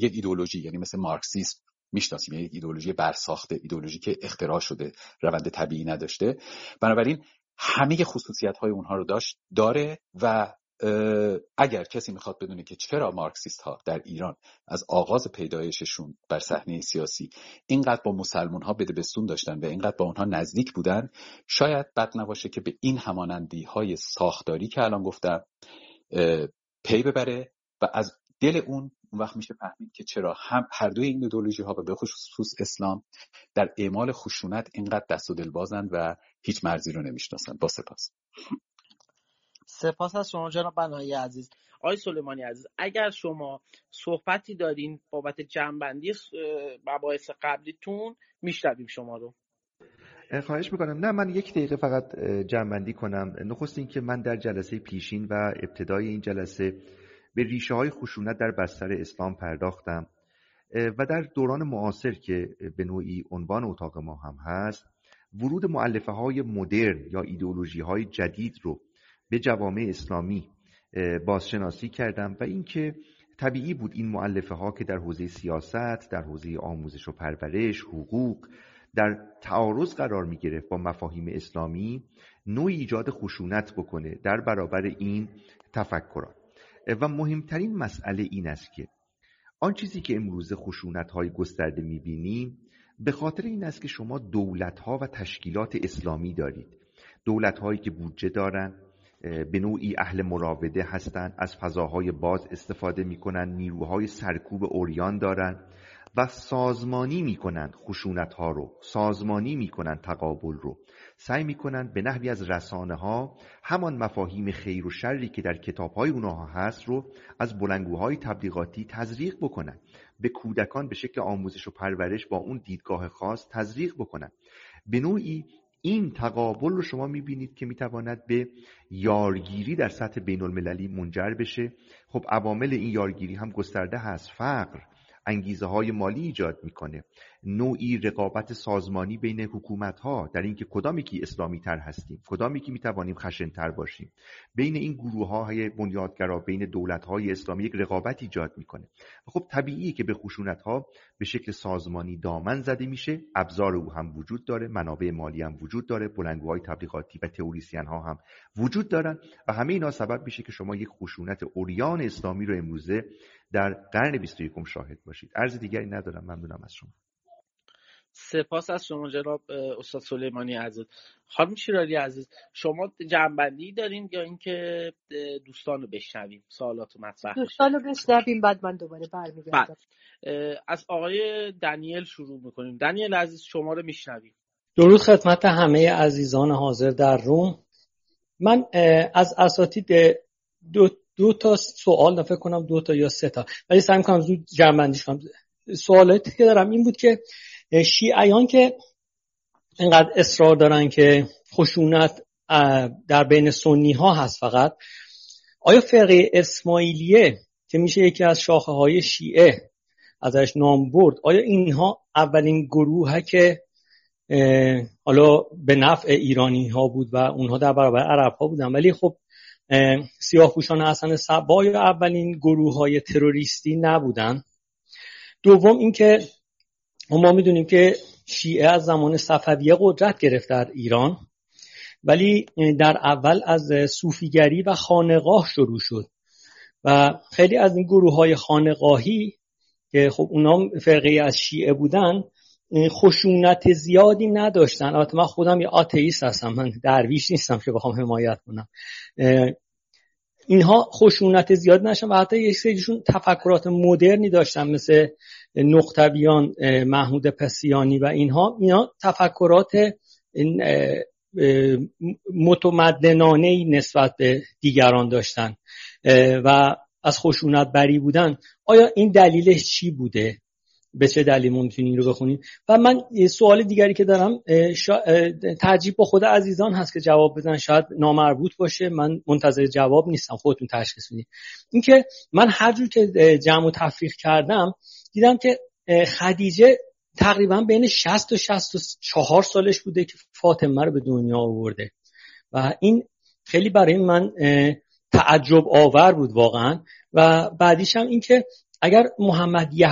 یک ایدئولوژی، یعنی مثل مارکسیسم میشناسیم، یعنی یک ایدئولوژی برساخته، ایدئولوژی که اختراع شده، روند طبیعی نداشته. بنابراین همه خصوصیت‌های اونها رو داره و اگر کسی میخواد بدونه که چرا مارکسیست ها در ایران از آغاز پیدایششون بر صحنه سیاسی اینقدر با مسلمان ها بدبستون داشتن و اینقدر با اونها نزدیک بودن، شاید بد نباشه که به این همانندی های ساختاری که الان گفتم پی ببره و از دل اون وقت میشه فهمید که چرا هم هر دوی این ایدئولوژی ها و به خصوص اسلام در اعمال خشونت اینقدر دست و دل بازن و هیچ مرزی رو نمیشناسن. با سپاس از شما جناب بنایی عزیز. آقای سلیمانی عزیز، اگر شما صحبتی دارین بابت جمع‌بندی مباحث قبلیتون میشنویم شما رو. خواهش میکنم. نه، من یک دقیقه فقط جمع‌بندی کنم. نخست این که من در جلسه پیشین و ابتدای این جلسه به ریشه های خشونت در بستر اسلام پرداختم و در دوران معاصر که به نوعی عنوان اتاق ما هم هست، ورود مؤلفه های مدرن یا ایدئولوژی های جدید رو به جوامع اسلامی بازشناسی کردم و اینکه طبیعی بود این مؤلفه ها که در حوزه سیاست، در حوزه آموزش و پرورش، حقوق در تعارض قرار می گرفت با مفاهیم اسلامی، نوعی ایجاد خشونت بکنه در برابر این تفکرات. و مهمترین مسئله این است که آن چیزی که امروز خشونت‌های گسترده می‌بینیم به خاطر این است که شما دولت‌ها و تشکیلات اسلامی دارید، دولت‌هایی که بودجه دارن، به نوعی اهل مراوده هستند، از فضاهای باز استفاده می‌کنن، نیروهای سرکوب عریان دارن و سازمانی می‌کنن خشونت‌ها رو، سازمانی می‌کنن تقابل رو، سعی می‌کنن به نحوی از رسانه‌ها همان مفاهیم خیر و شری که در کتاب‌های اونها هست رو از بلندگوهای تبلیغاتی تزریق بکنن، به کودکان به شکل آموزش و پرورش با اون دیدگاه خاص تزریق بکنن. به نوعی این تقابل رو شما می‌بینید که می‌تواند به یارگیری در سطح بین‌المللی منجر بشه. خب عوامل این یارگیری هم گسترده هست. فقر انگیزه های مالی ایجاد میکنه، نوعی رقابت سازمانی بین حکومت ها در اینکه کدامی که اسلامی تر هستیم، کدامی که میتوانیم خشن تر باشیم، بین این گروه های بنیادگرا، بین دولت های اسلامی یک رقابت ایجاد میکنه. خب طبیعیه که به خشونت ها به شکل سازمانی دامن زده میشه. ابزار او هم وجود داره، منابع مالی هم وجود داره، بلندگوهای تبلیغاتی و تئوریسین ها هم وجود دارن و همه اینا سبب میشه که شما یک خشونت عریان اسلامی رو امروزه در قرن 21 شاهد باشید. عرض دیگری ندارم. ممنونم از شما. سپاس از شما جناب استاد سلیمانی عزیز. خانم شیرازی عزیز، شما جمع‌بندی دارین یا اینکه دوستان رو بشنویم سوالات مطرح؟ دوستان رو بشنویم بعد من دوباره برمیگردم. از آقای دنیل شروع میکنیم. دنیل عزیز شما رو میشنویم. درود خدمت همه عزیزان حاضر در روم. من از اساتید دو تا سوال فکر کنم، 2 تا یا 3 تا، ولی سعی می‌کنم زود جمع‌بندیش کنم. سوالاتی که دارم این بود که شیعیان که اینقدر اصرار دارن که خشونت در بین سنی ها هست فقط، آیا فرقه اسماعیلیه که میشه یکی از شاخه های شیعه ازش نام برد، آیا اینها اولین گروهه که حالا به نفع ایرانی ها بود و اونها در برابر عرب ها بودن، ولی خب سیاه‌پوشان حسن صبا یا اولین گروه های تروریستی نبودن؟ دوم اینکه ما میدونیم که شیعه از زمان صفویه قدرت گرفت در ایران، ولی در اول از صوفیگری و خانقاه شروع شد و خیلی از این گروه های خانقاهی که خب اونا فرقه از شیعه بودن خشونت زیادی نداشتن. البته من خودم یه آتئیست هستم، من درویش نیستم که بخوام حمایت کنم. اینها خشونت زیاد نشدن و حتی یک سریشون تفکرات مدرنی داشتن، مثل نقطبیان، محمود پسیانی و اینا تفکرات متمدنانه‌ای نسبت به دیگران داشتن و از خشونت بری بودن. آیا این دلیلش چی بوده؟ به چه دلیل ممکنه این رو بخونیم؟ و من یه سوال دیگری که دارم تعجیب با خود عزیزان هست که جواب بدن، شاید نامربوط باشه، من منتظر جواب نیستم، خودتون تشخیص بدید. این که من هر جور که جمع و تفریق کردم دیدم که خدیجه تقریبا بین 60 تا 64 سالش بوده که فاطمه رو به دنیا آورده و این خیلی برای من تعجب آور بود واقعا. و بعدیش هم این که اگر محمد